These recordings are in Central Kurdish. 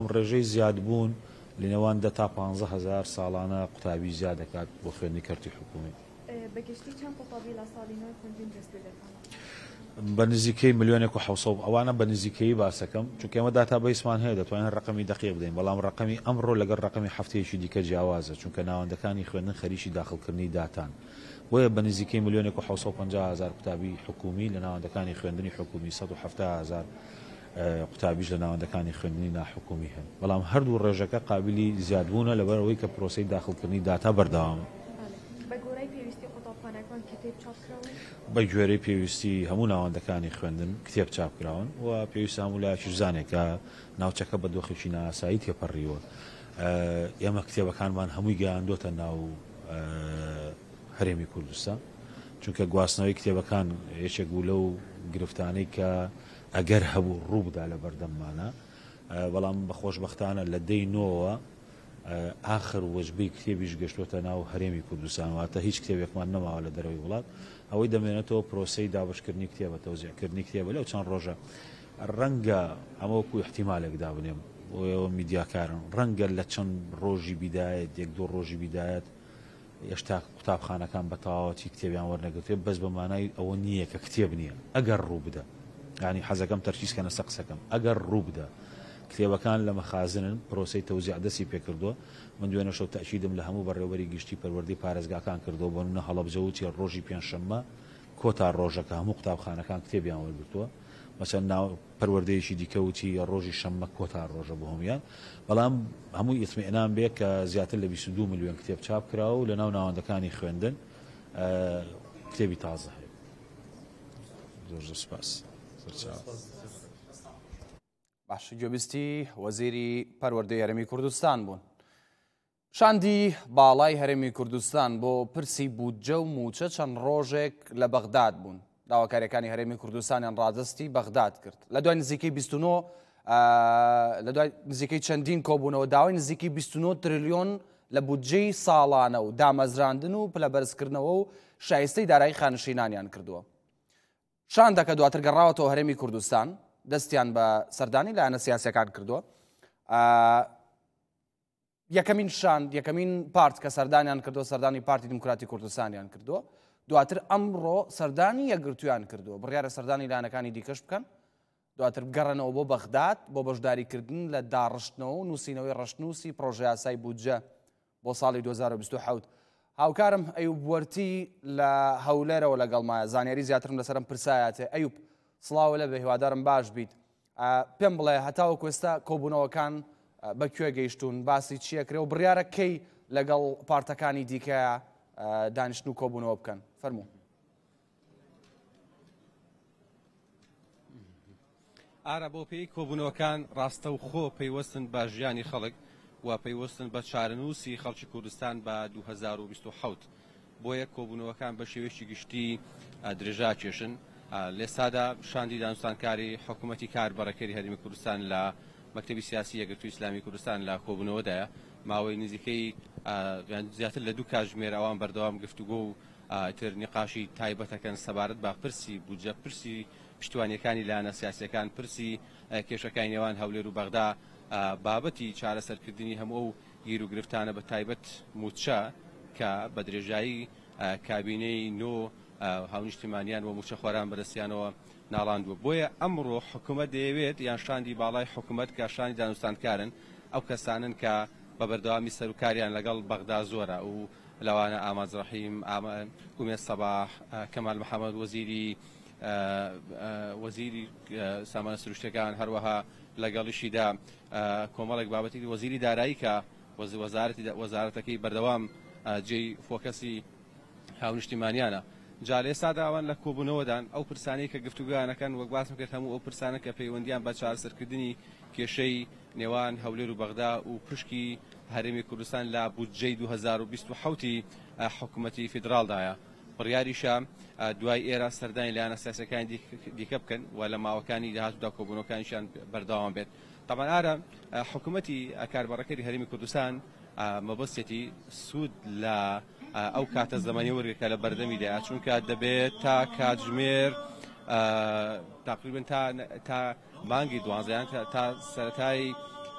ڕێژەی زیادبوون لە نێوان 10 تا 15,000 ساڵانە قوتابی زیاد دەکات بۆ خوێندنی کەرتی حکومی. بەگشتی چەند قوتابی لە ساڵی نوێ خوێندن دەست پێ دەکەن؟ بە نزیکەی 1,700,000 ئەوانە بە نزیکەی باسەکەم، چونکە ئێمە داتابەیسمان هەیە دەتوانین ڕقمی دقیق بدەین، بەڵام ڕقمی ئەمڕۆ لەگەڵ ڕقمی هەفتەیەکی دیکە جیاوازە، چونکە ناوەندەکانی خوێندن خەریکی داخلکردنی داتان. وەیە بە نزیکەی 1,750,000 قوتابی حکومی لە ناوەندەکانی خوێندنی حکومی، 170,000 قوتابیش لە ناوەندەکانی خوێندنی ناحکومی هەن. بەڵام هەردوو ڕێژەکە قابلی زیادبوونە لەبەرەوەی کە پرۆسەی داخلکردنی داتا بەردەوامە. بە گۆرەی پێویستی قوتابخانەکان کتێب چاپکراون؟ بە گوێرەی پێویستی هەموو ناوەندەکانی خوێندن کتێب چاپکراون و پێویستە هەموو لایەکی زانێکە ناوچەکە بە دۆخێکی ناسایی تێپەڕیوە. ئێمە کتێبەکانمان هەمووی گەیاندۆتە ناو هەرێمی کوردستان، چونکە گواستنەوەی کتێبەکان یەکێک بوو لەو گرفتانەی کە ئەگەر هەبوو ڕوو بدا لە بەردەممانە، بەڵام بەخۆشبەختانە لە دەی نۆوە آخر وەجبەی کتێبیش گەشتوتە ناو هەرێمی کوردستان، واتە هیچ کتێبێکمان نەماوە لە دەرەوەی وڵات. ئەوەی دەمێنێتەوە پرۆسەی دابشکردنی کتێبە، تەوزیعکردنی کتێبە لەو چەند ڕۆژە ڕەنگە ئەمەوەکو احتیمالێک دابنێم ئەوە میدیاکارن، ڕەنگە لە چەند ڕۆژی بیدایەت، 1-2 ڕۆژی بیدایەت هێشتا قوتابخانەکان بە تەواوەتی کتێبیان وەرنەگرتێ، بەس بەمانای ئەوە نییە کە کتێب نییە. ئەگەر ڕوو بدە، ینی حەزەکەم تەرکیزکەنە سە قسەکەم، ئەگەر ڕوو بدە کتێبەکان لە مەخازنن، پرۆسەی تەوزیع دەستی پێکردووە. من دوێنە شەو تەئکیدم لە هەموو بەڕێوەبەری گشتی پەروەردەی پارێزگاکان کردەوە، بۆ نمونە هەڵەبجەوتی ڕۆژی پێنجشەممە کۆتا ڕۆژەکە هەموو قوتابخانەکان کتێبیان وەرگرتووە، مەسەن ناو پەروەردەیەکی دیکەوتی ڕۆژی شەممە کۆتا ڕۆژە بۆ هەمویان، بەڵام هەمووی ئیتمئینان بێ کە زیاتر لە 22 ملیۆن کتێب چاپ کراوە و لە ناو ناوەندەکانی خوێندن کتێبی تازە هەیە. زۆر سپاس. باش گوێبیستی وەزیری پەروەردەی هەرێمی کوردستان بوون. شاندی باڵای هەرێمی کوردستان بۆ پرسی بودجە و موچە چەند ڕۆژێک لە بەغداد بوون. داواکاریەکانی هەرێمی کوردستانیان ڕادستی بەغداد کرد. لە دوای نزیکەی 29 لە دوای نزیکەی چەندین کۆبوونەوە داوای نزیکی 29 تریلیۆن لە بودجەی ساڵانە و دامەزراندن و پلەبەرزکردنەوە و شایستەی دارایی خانشینانیان کردووە. شاندەکە دواتر گەڕاوەتەوە هەرێمی کوردستان دەستیان بە سەردانی لایەنە سیاسیەکان کردووە. یەکەمین شاند، یەکەمین پارت کە سەردانیان کردووە سەردانی پارتی دموکراتی کوردستانیان کردووە. دواتر ئەمڕۆ سەردانی یەکگرتویان کردووە، بڕیارە سەردانی لایەنەکانی دیکەش بکەن، دواتر بگەڕنەوە بۆ بەغداد بۆ بەشداریکردن لە داڕشتنەوە و نووسینەوەی ڕەشنووسی پرۆژە یاسای بودجە بۆ ساڵی 2027. هاوکارم ئەیوب وەرتی لە هەولێرەوە لەگەڵمایە، زانیاری زیاترم لەسەرم پرسایەتێ. ئەیوب سڵاو لەبێ، هیوادارم باش بیت. پێم بڵێ هەتاوەکو ئێستا کۆبوونەوەکان بەکوێ گەیشتون، باسی چیەکرێ و بڕیارە کەی لەگەڵ پارتەکانی دیکەیە دانیشتن و کۆبوونەوە بکەن؟ فەرموو. ئارە بۆ پێی کۆبوونەوەکان ڕاستە و خۆ پەیوەستن بە ژیانی خەڵک و پەیوەستن بە چارەنووسی خەڵکی کوردستان بە 2027. بۆیە کۆبوونەوەکان بە شێوەیەکی گشتی درێژا کێشن. لێستادا شاندی دانوستانکاری حکوومەتی کاربەڕەکەری هەرێمی کوردستان لە مەکتەبی سیاسی یەکگرتووی ئیسلامی کوردستان لە کۆبوونەوەدایە، ماوەی نزیکەی زیاتر لە 2 کاتژمێر ئەوان بەردەوام گفتوگۆ و تر نیقاشی تایبەتەکەن سەبارەت بە پرسی بودجە، پرسی پشتیوانیەکانی لایەنە سیاسیەکان، پرسی کێشەکانی نێوان هەولێر و بەغدا، بابەتی چارەسەرکردنی هەموو ئەو گیر و گرفتانە بە تایبەت موچە کە بە درێژایی کابینەی نۆ هاونیشتیمانیان و موچە خۆران بەدەستیانەوە ناڵاندووە. بۆیە ئەمڕۆ حکوومەت دەیەوێت یان شاندی باڵای حکوومەت کە شانی دانوستانکارن، ئەو کەسانن کە بە بەردەوامی سەرکاریان لەگەڵ بەغدا زۆرە و لەوانە ئاماز ڕەحیم، ئومێد سەباح، کەمال محەممەد وەزیری سامانە سروشتەکان، هەروەها لەگەڵیشیدا کۆمەڵێک بابەتی وەزیری دارایی کە وەزارەتەکەی بەردەوام جێی فۆکەسی هاونیشتیمانیانە. جا لێساداوان لە کۆبوونەوەدان ئەو پرسانەی کە گفتوگویانەکەن وەک باسم کرد هەموو ئەو پرسانە کە پەیوەندیان بە چارەسەرکردنی کێشەی نێوان هەولێر و بەغدا و پشکی هەرێمی کوردستان لە بودجەی 2027 حکوومەتی فیدراڵدایە. بڕیاریشە دوای ئێرە سەردانی لایەنە سیاسیەکانی دیکە بکەن و لە ماوەکانی داهاتوودا کۆبوونەوەکانیشیان بەردەوام بێت. طبعا ئارە حکوومەتی کاربەڕەکەری هەرێمی کوردستان مەبەستێتی سوود لە ئەو کاتە زەمانی وەرگێکە لە بەردەمیدا، چونکە دەبێت تا کاتژمێر تقریبا تا مانگی 12 تا سەرەتای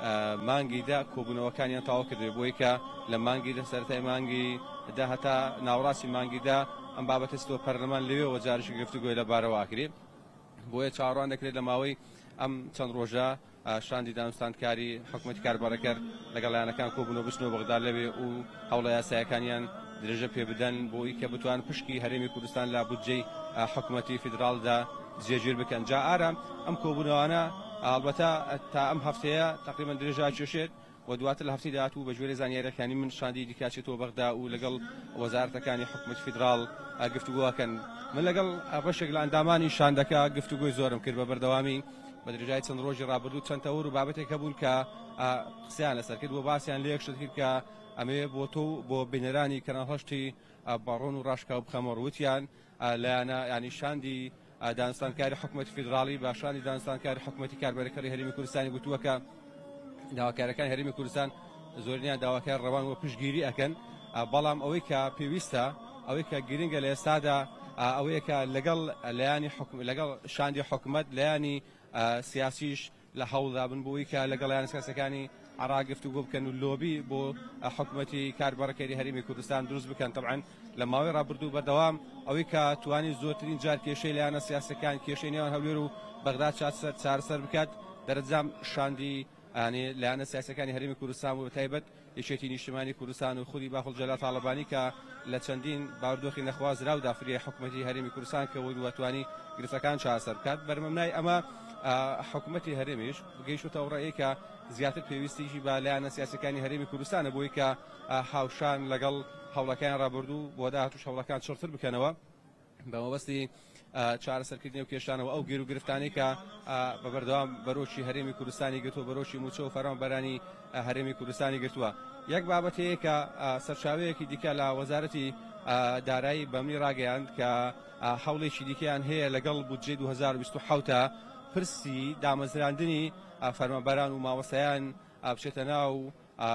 مانگیدا کۆبوونەوەکانیان تاوا کردوێت بۆی کە لە مانگیدا سەرەتای مانگیدا هەتا ناوڕاستی مانگیدا ئەم بابەتە ستۆ پەرلەمان لەوێەوە جارشی گفتوگۆی لەبارەوە واکرێ بۆیە چاڕوان دەکرێت لە ماوەی ئەم چەند ڕۆژە شاندی دانوستانکاری حکوومەتی کاربارەکەر لەگەڵیانەکان کۆبوونەوە بچنەوە بەغدا لەوێ و هەوڵە یاسایەکانیان درێژە پێ بدەن بۆی کە بتوان پشکی هەرێمی کوردستان لە بودجەی حکوومەتی فیدراڵدا جێگیر بکەن جا ئارام ئەم کۆبوونەوانە ئالبەتە تا ئەم هەفتەیە تقریبا درێژا چێشێت و دواتر لە هەفتی داهاتوو بە ژێری زانیاریەکانی من شاندی دیکاچێتەوە بەغدا و لەگەڵ وەزارەتەکانی حکوومەتی فیدراڵ گفتوگۆکەن من لەگەڵ بەشێک لە ئەندامانی شاندەکە گفتوگۆی زۆرم کرد بە بەردەوامی بە درێژای چەند ڕۆژی ڕابردوو چەند تەور و بابەتێک هەبوون کە قسەیان لەسەر کرد و باسییان لە یەکشت کرد کە ئەمێ بۆ تۆ بۆ بینەرانی کەناڵهەشتی بەڕۆن و ڕاشکا و بخەمەڕوتیان لایەنە ینی شاندی دانوستانکاری حکوومەتی فیدراڵی بە شانی دانوستانکاری حکوومەتی کاربارەکەری هەرێمی کوردستانی گوتووە کە داواکارەکان هەرێمی کوردستان زۆرینیان داواکار ڕەوان و پشتگیری ئەکەن بەڵام ئەوەی کە پێویستە ئەوەی کە گرنگە لە ئێستادا ئەوەیە کە لەگەڵ لایانی لەگەڵ شاندی حکوومەت لایانی سیاسیش لە هەوڵدا بن بۆی کە لەگەڵ یان سیاسەکانی عراق گفتوگۆ بکەن و لۆبی بۆ حکوومەتی کاربارەکەری هەرێمی کوردستان دروست بکەن طبعا لە ماوەی ڕابردوو بەردەوام ئەوەی کە توانی زۆرترین جار کێشەی لایەنە سیاسەکان کێشەی نێوان هەولێر و بەغدا چارەسەر بکات دەرەنجام شاندی ئەنێ لایەنە سیاسەکانی هەرێمی کوردستان و بەتایبەت یەکێتی نیشتیمانی کوردستان و خودی باخۆل جەلال تاڵەبانی کە لە چەندین باوردۆخی نەخوازراو دافری حکوومەتی هەرێمی کوردستان کە وەی دواتوانی گرفتەکان چارەسەر بکات بەرمەمنای ئەمە حکوومەتی هەرێمیش بگەیشتەوە ڕێی کە زیاتر پێویستیشی با لایەنە سیاسەکانی هەرێمی کوردستانە بۆی کە هاوشان لەگەڵ هەوڵەکان ڕابردوو بۆ داهاتوو هەوڵەکان چڕتر بکەنەوە بەمەبەستی چارەسەرکردنی و کێشانەوە ئەو گیر و گرفتانی کە بەبەردەوام بەرۆشی هەرێمی کوردستانی گرتووە بەرۆشی موچە و فەرمانبەرانی هەرێمی کوردستانی گرتووە یەک بابەتەیە کە سەرچاوەیەکی دیکە لە وەزارەتی دارایی بەمنی ڕاگەیاند کە هەوڵێکی دیکەیان هەیە لەگەڵ بودجەی 2027 پرسی دامەزراندنی فەرمانبەران و مامۆستایان بچێتە ناو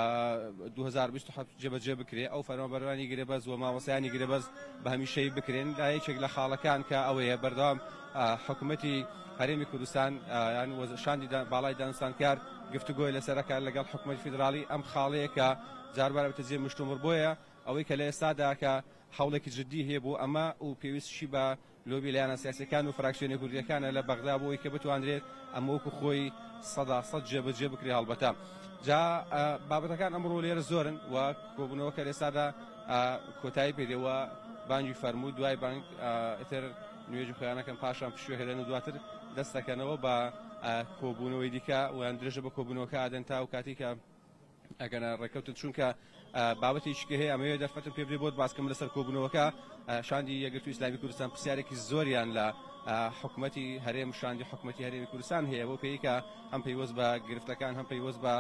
2027 جێبەجێ بکرێ ئەو فەرمانبەرانی گرێبەز و مامۆستایانی گرێبەز بە هەمیشەی بکرێن یەکێک لە خاڵەکان کە ئەوەیە بەردەوام حکوومەتی هەرێمی کوردستان یان شاندی باڵای دانوستانکار گفتوگۆی لەسەرەکە لەگەڵ حکوومەتی فیدراڵی ئەم خاڵەیە کە جاربارە بەتەجێ مشتومڕ بۆیە ئەوەی کە لە ئێستادا کە هەوڵێکی جددی هەیە بۆ ئەمە و پێویستشی بە لۆبی لایەنە سیاسەکان و فراکسیۆنە کوردیەکانە لە بەغدا بۆی کە بتوانرێت ئەمە وەکو خۆی سەد جێبەجێ بکرێ هەڵبەتە جا بابەتەکان ئەمڕۆ لێرە زۆرن و کۆبوونەوە کە ئێستادا کۆتایی پێدەوە بانگی فەرموو دوای بانک ئتر نوێژ خۆیانەکەم پاشان پشوێهێنن و دواتر دەستەکەنەوە بە کۆبوونەوەی دیکە و یان درێژە بە کۆبوونەوەکە ئادەن تا و کاتی کە ئەگەنە ڕێکەوتن چونکە بابەتێکی هەیە ئەمەوێ دەرفەتم پێ بدرێت بۆت باسکەم لەسەر کۆبوونەوەکە شاندی یەکگرتووی ئیسلامی کوردستان پرسیارێکی زۆریان لە حکوومەتی هەرێم شاندی حکوومەتی هەرێمی کوردستان هەیە بۆ پێی کە هەم پەیوەست بە گرفتەکان هەم پەیوەست بە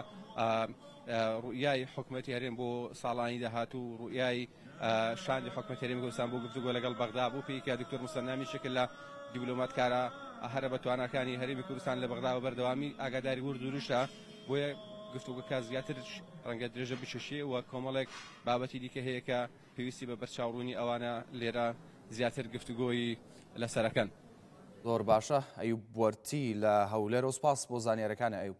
ڕوئیای حکوومەتی هەرێم بۆ ساڵانی داهاتوو ڕوئیای شاندی حکوومەتی هەرێمی کوردستان بۆ گفتوگۆ لەگەڵ بەغدا بۆ پێی کە دکتۆر موسەنامی شکل لە دیپلۆماتکارە هەرە بە توانەکانی هەرێمی کوردستان لە بەغدا و بەردەوامی ئاگاداری ورد و ڕوشە بۆیە گفتوگۆکە زیاتر ڕەنگە درێژە بچەشێ و کۆمەڵێک بابەتی دیکە هەیە کە پێویستی بە بەرچاوڕوونی ئەوانە لێرە زیاتر گفتوگۆی لەسەرەکەن زۆر باشە ئەیوب بوەرتی لە هەولێر و سپاس بۆ زانیاریەکانە ئەیوب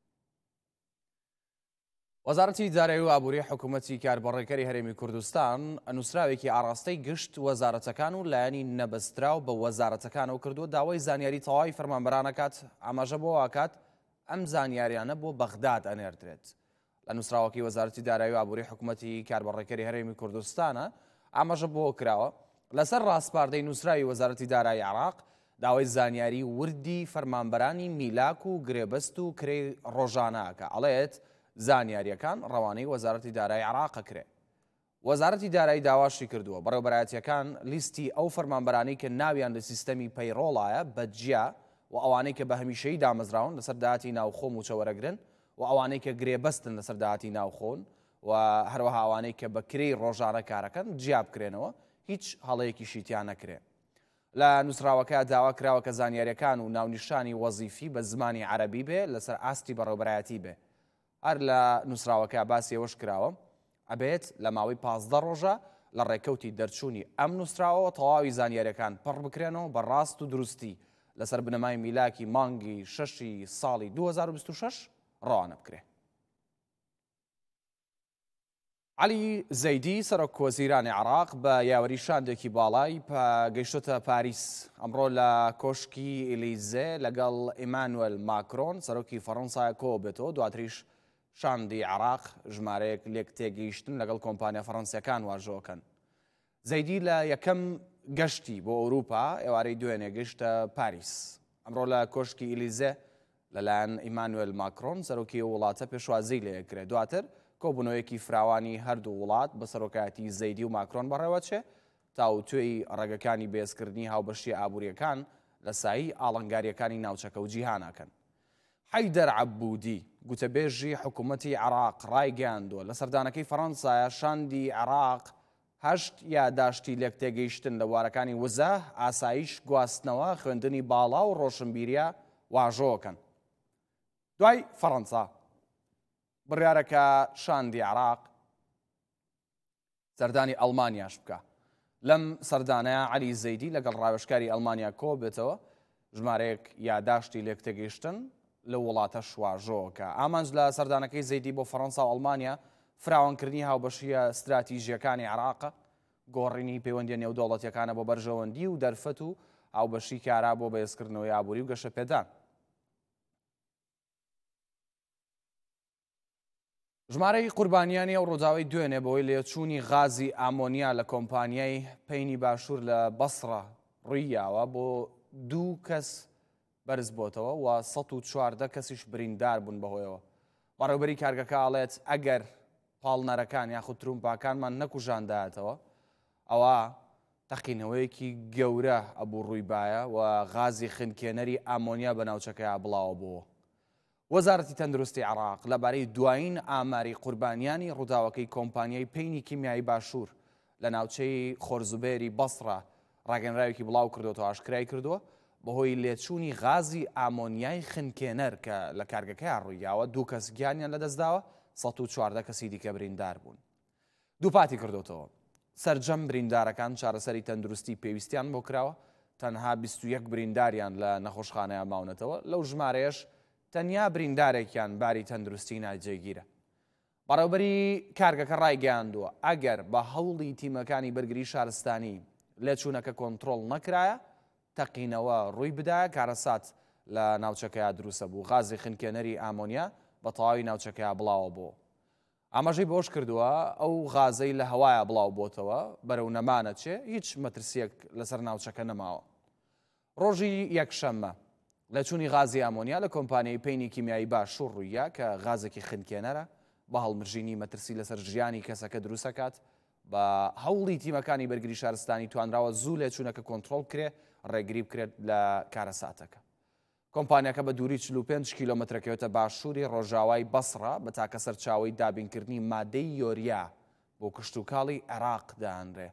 وەزارەتی دارایی و ئابووری حکوومەتی کاربڕێکەری هەرێمی کوردستان ئەنووسراوێکی ئاڕاستەی گشت وەزارەتەکان و لایەنی نەبەستراو بە وەزارەتەکانەوە کردووە داوای زانیاری تەواوی فەرمانبەرانەکات ئاماژە بۆ واکات ئەم زانیاریانە بۆ بەغداد ئەنێردرێت لە نووسراوەکی وەزارەتی دارایی و ئابووری حکوومەتی کاربڕێکەری هەرێمی کوردستانە ئاماژە بۆ کراوە لەسەر ڕاستپاردەی نووسراوی وەزارەتی دارایی عێراق داوای زانیاری وردی فەرمانبەرانی میلاک و گرێبەست و کرێی ڕۆژانەکە ئەڵێت زانیاریەکان ڕەوانەی وەزارەتی دارایی عێراق کرێ وەزارەتی دارایی داواشی کردووە بەڕێوەبەرایەتیەکان لیستی ئەو فەرمانبەرانی کە ناویان لە سیستەمی پەیڕۆڵایە بەجیا و ئەوانەی کە بە هەمیشەیی دامەزراون لەسەر داهاتی ناوخۆ موچەوەرەگرن و ئەوانەی کە گرێبەستن لەسەر داهاتی ناوخۆن و هەروەها ئەوانەی کە بە کرێی ڕۆژانە کارەکەن جیا بکرێنەوە هیچ هەڵەیەکی شیتیان نەکرێ لە نووسراوەکە داوا کراوە کە زانیاریەکان و ناونیشانی وەزیفی بە زمانی عەرەبی بێ لەسەر ئاستی بەڕێوەبەرایەتی بێ هەر لە نووسراوەکە باسی ئەوەش کراوە ئەبێت لە ماوەی 15 ڕۆژە لە ڕێکەوتی دەرچوونی ئەم نووسراوەوە تەواوی زانیاریەکان پڕ بکرێنەوە بە ڕاست و دروستی لەسەر بنەمای میلاکی مانگی 6 ساڵی 2026 ڕەوانە بکرێ علی زەیدی سەرۆک وەزیرانی عێراق بە یاوەری شاندێکی باڵای گەیشتۆتە پاریس ئەمڕۆ لە کۆشکی ئێلیزێ لەگەڵ ئیمانوێل ماکرۆن سەرۆکی فەڕەنسا کۆ بێتەوە دواتریش شاندی عێراق ژمارەیەک لێک تێگەیشتن لەگەڵ کۆمپانیا فەڕەنسیەکان واژۆکەن. زەیدی لە یەکەم گەشتی بۆ ئەوروپا ئێوارەی دوێنێ گەیشتە پاریس. ئەمڕۆ لە کۆشکی ئێلیزێ لەلایەن ئیمانوێل ماکرۆن سەرۆکی وڵاتە پێشوازی لێکرێت. دواتر کۆبوونەوەیەکی فراوانی هەردوو وڵات بە سەرۆکایەتی زەیدی و ماکرۆن بەڕێوەچێ تاوتوێی ڕێگەکانی بێزکردنی هاوبەشی ئابوووریەکان لە سایی ئاڵنگاریەکانی ناوچەکە و جیهاناکەن. حەیدەر عەبوودی گوتەبێژی حکوومەتی عێراق ڕایگەیاندووە لە سەردانەکەی فەڕەنسایە شاندی عێراق هەشت یاداشتی لێک تێگەیشتن لە وارەکانی وزە، ئاسایش، گواستنەوە، خوێندنی باڵا و ڕۆشنبیریە واژۆکەن. دوای فەڕەنسا بڕیارەکە شاندی عێراق سەردانی ئەڵمانیاش بکە. لەم سەردانەیە عەلی زەیدی لەگەڵ ڕاوێژکاری ئەڵمانیا کۆ بێتەوە ژمارەیەک یاداشتی لێک تێگەیشتن لە وڵاتە شواژۆکە. ئامانج لە سەردانەکەی زەیدی بۆ فەڕەنسا و ئەڵمانیا فراوانکردنی هاوبەشیە استراتیژیەکانی عێراقە، گۆڕینی پەیوەندیە نێودەوڵەتیەکانە بۆ بەرژەوەندی و دەرفەت و هاوبەشی کارا بۆ بەهێزکردنەوەی ئابووری و گەشەپێدان. ژمارەی قوربانیانی ئەو ڕۆژاوی دوێنێ بەوەی لێچوونی غازی ئامۆنیا لە کۆمپانیای پەینی باشوور لە بەسڕە ڕوویاوە بۆ 2 کەس بەرز بۆتەوە و 114 کەسیش بریندار بوون بەهۆیەوە. بەڕێوەبەری کارگەکە ئاڵێت ئەگەر پاڵنەرەکان یاخود ترومپاکانمان نەکوژاندایەتەوە ئەوە تەقینەوەیەکی گەورە ئەبوو ڕوویبایە و غازی خنکێنەری ئامۆنیا بە ناوچەکەیە بڵاوە بووە. وەزارەتی تەندروستی عێراق لەبارەی دوایین ئاماری قوربانیانی ڕووداوەکەی کۆمپانیای پەینی کیمیایی باشوور لە ناوچەی خۆرزوبێری بەسڕە ڕاگەنراوێکی بڵاو کردوەوە ئاشکرای کردووە بەهۆی لێچوونی غازی ئامۆنیای خنکێنەر کە لە کارگەکەیان ڕوویاوە 2 کەس گیانیان لەدەستداوە، 114 کەسی دیکە بریندار بوون. دووپاتی کردوتەوە. سەرجەم بریندارەکان چارەسەری تەندروستی پێویستیان بۆ کراوە، تەنها 21 برینداریان لە نەخۆشخانەیان ماونەتەوە، لەو ژمارەیەش تەنیا بریندارێکیان باری تەندروستی ناجێگیرە. بەڕێوەبەری کارگەکە ڕایگەیاندووە ئەگەر بە هەوڵی تیمەکانی بەرگری شارستانی لێچوونەکە کۆنتڕۆڵ نەکرایە تەقینەوە ڕووی بدایە کارەسات لە ناوچەکەیە دروستە بوو. غازی خنکێنەری ئامۆنیا بە تەواوی ناوچەکەیە بڵاوە بوو. ئاماژەی بۆش کردووە ئەو غازەی لە هەوایە بڵاو بۆتەوە بەرەو نەمانە چێ هیچ مەترسیەک لەسەر ناوچەکە نەماوە. ڕۆژی یەکشەممە لەچوونی غازی ئامۆنیا لە کۆمپانیای پەینی کیمیایی باشوور ڕوویە کە غازێکی خنکێنەرە بە هەڵمرژینی مەترسی لەسەر ژیانی کەسەکە دروستەکات. بە هەوڵی تیمەکانی بەرگری شارستانی توانراوە زوو لێچوونەکە کۆنتڕۆڵ کرێ ڕێگری بکرێت لە کارەساتەکە. کۆمپانیاکە بە دووری 45 کیلۆمەترەکەوێتە باشووری ڕۆژاوای بەسڕە بە تاکە سەرچاوی دابینکردنی مادەی یۆریا بۆ کشتوکاڵی عێراق داهەنرێ.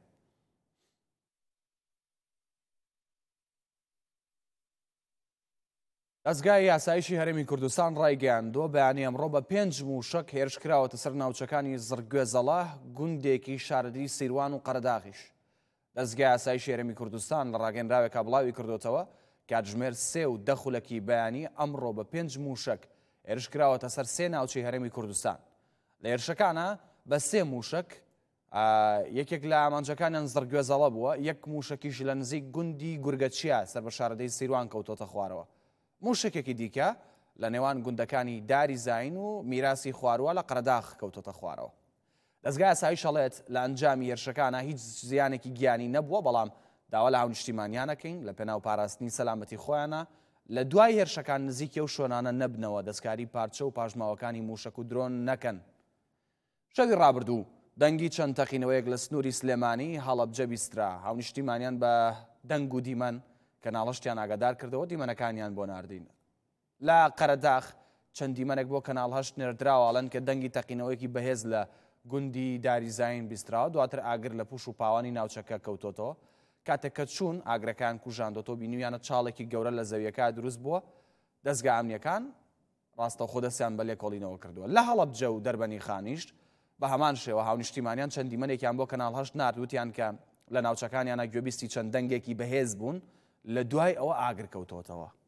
دەستگای یاسایشی هەرێمی کوردستان ڕایگەیاندووە بەیانی ئەمڕۆ بە 5 موشک هێرشکراوەتە سەر ناوچەکانی زرگوێزەڵا، گوندێکی شاردی سیروان و قەرەداغیش. دەستگای یاسایشی هەرێمی کوردستان لە ڕاگەنراوێکە بڵاوی کردوتەوە کاتژمێر 3 و 10 خولەکی بەیانی ئەمڕۆ بە 5 موشک هێرشکراوەتە سەر 3 ناوچەی هەرێمی کوردستان. لە هێرشەکانە بە 3 موشک یەکێک لە ئامانجەکانیان زرگوێزەڵە بووە، 1 موشکیش لە نزیک گوندی گورگەچیا سەر بە شاردەی سیروان کەوتۆتە خوارەوە. موشکێکی دیکە لە نێوان گوندەکانی داری زاین و میراسی خوارووە لە قەرەداغ کەوتۆتە خوارەوە. دەستگای یاسایی شەڵێت لە ئەنجامی هێرشەکانە هیچ زیانێکی گیانی نەبووە، بەڵام داوا لە هاونیشتیمانیانەکەین لە پێناو پاراستنی سەلامەتی خۆیانە لە دوای هێرشەکان نزیکە و شۆنانە نەبنەوە دەستکاری پارچە و پاژماوەکانی موشک و درۆن نەکەن. شەوی ڕابردوو دەنگی چەند تەقینەوەیەک لە سنووری سلێمانی هەڵەبجە بیسترا. هاونیشتیمانیان بە دەنگ و دیمەن کەناڵەشتیان ئاگادار کردەوە دیمەنەکانیان بۆ ناردین. لە قەرەداغ چەند دیمەنێک بۆ کەناڵ هەشت نێردراوەڵەن کە دەنگی تەقینەوەیەکی بەهێز لە گوندی داری زاین بیستراوە، دواتر ئاگر لە پوش و پاوانی ناوچەکە کەوتۆتەوە. کاتێک کە چوون ئاگرەکان کوژاندۆتەوە بینویانە چاڵێکی گەورە لە زەویەکە دروست بووە. دەستگا ئەمنیەکان ڕاستەوخۆ دەستیان بە لێکۆڵینەوە کردووە. لە هەڵەبجە و دەربەنی خانیشت بە هەمان شێوە هاونیشتیمانیان چەند دیمەنێکیان بۆ کەناڵ هەشت ناردووتیان کە لە ناوچەکانیانە گوێبیستی چەند دەنگێکی بەهێز بوون لە دوای ئەوە ئاگر کەوتۆتەوە.